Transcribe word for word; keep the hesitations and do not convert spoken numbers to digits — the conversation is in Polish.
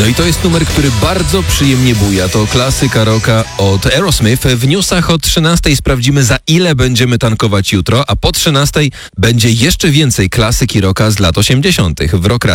No i to jest numer, który bardzo przyjemnie buja. To klasyka rocka od Aerosmith. W newsach o trzynastej sprawdzimy, za ile będziemy tankować jutro, a po trzynastej będzie jeszcze więcej klasyki rocka z lat osiemdziesiątych w Rock Radio.